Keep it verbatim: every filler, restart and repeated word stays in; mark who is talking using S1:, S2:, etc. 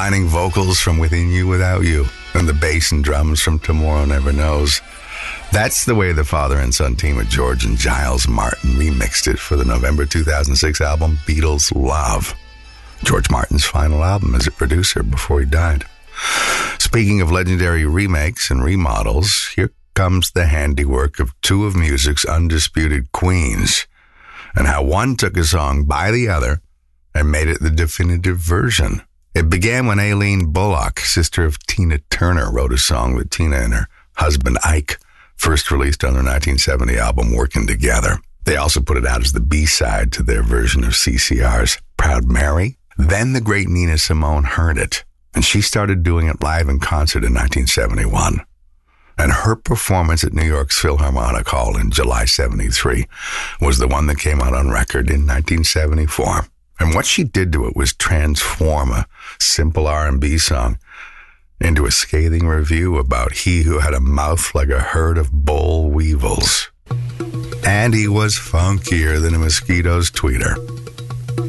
S1: combining vocals from Within You Without You and the bass and drums from Tomorrow Never Knows. That's the way the father and son team of George and Giles Martin remixed it for the November two thousand six album Beatles Love, George Martin's final album as a producer before he died. Speaking of legendary remakes and remodels, here comes the handiwork of two of music's undisputed queens, and how one took a song by the other and made it the definitive version. It began when Aileen Bullock, sister of Tina Turner, wrote a song that Tina and her husband Ike first released on their nineteen seventy album Working Together. They also put it out as the B-side to their version of C C R's Proud Mary. Then the great Nina Simone heard it, and she started doing it live in concert in nineteen seventy-one. And her performance at New York's Philharmonic Hall in July seventy-three was the one that came out on record in nineteen seventy-four. And what she did to it was transform a simple R and B song into a scathing review about he who had a mouth like a herd of boll weevils. And he was funkier than a mosquito's tweeter.